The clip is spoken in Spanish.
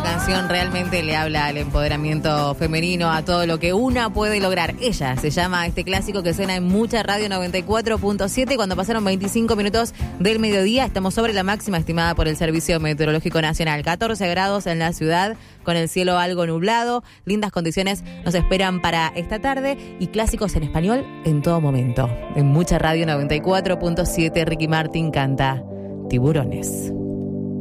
Esta canción realmente le habla al empoderamiento femenino, a todo lo que una puede lograr. Ella se llama este clásico que suena en mucha radio 94.7. Cuando pasaron 25 minutos del mediodía, estamos sobre la máxima estimada por el Servicio Meteorológico Nacional. 14 grados en la ciudad, con el cielo algo nublado. Lindas condiciones nos esperan para esta tarde y clásicos en español en todo momento. En mucha radio 94.7, Ricky Martin canta Tiburones.